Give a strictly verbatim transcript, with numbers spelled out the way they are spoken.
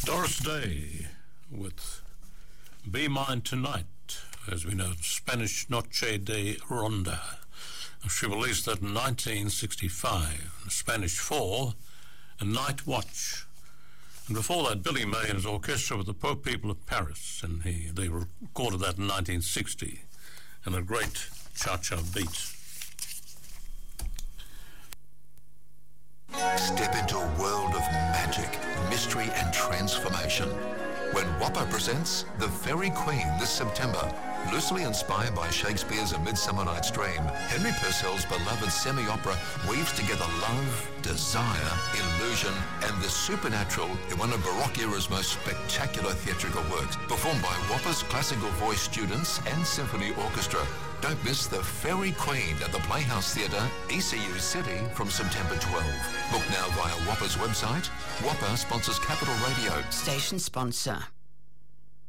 Doris Day with Be Mine Tonight, as we know, Spanish Noche de Ronda. She released that in nineteen sixty-five, Spanish for A Night Watch. And before that, Billy May and his orchestra with the Poor People of Paris, and he, they recorded that in nineteen sixty, and a great cha-cha beat. Step into a world of magic, mystery and transformation when Whopper presents The Fairy Queen this September. Loosely inspired by Shakespeare's A Midsummer Night's Dream, Henry Purcell's beloved semi-opera weaves together love, desire, illusion and the supernatural in one of Baroque era's most spectacular theatrical works, performed by Whopper's classical voice students and symphony orchestra. Don't miss The Fairy Queen at the Playhouse Theatre, E C U City from September twelfth. Book now via Whopper's website. Whopper sponsors Capital Radio. Station sponsor.